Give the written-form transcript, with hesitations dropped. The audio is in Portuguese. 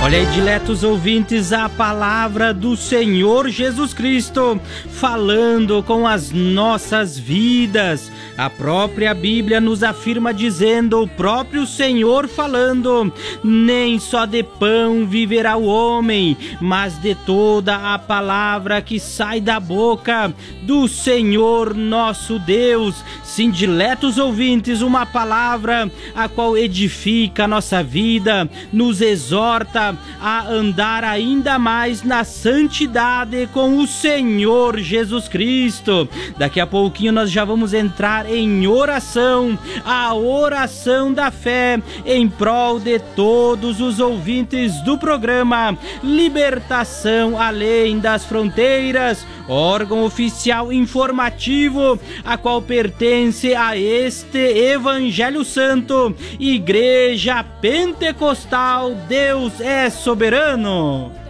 Olha aí, diletos ouvintes, a palavra do Senhor Jesus Cristo falando com as nossas vidas. A própria Bíblia nos afirma dizendo, o próprio Senhor falando: nem só de pão viverá o homem, mas de toda a palavra que sai da boca do Senhor nosso Deus. Sim, diletos ouvintes, uma palavra a qual edifica a nossa vida, nos exorta a andar ainda mais na santidade com o Senhor Jesus Cristo. Daqui a pouquinho nós já vamos entrar em oração, a oração da fé em prol de todos os ouvintes do programa Libertação Além das Fronteiras, órgão oficial informativo a qual pertence a este Evangelho Santo, Igreja Pentecostal Deus é Soberano.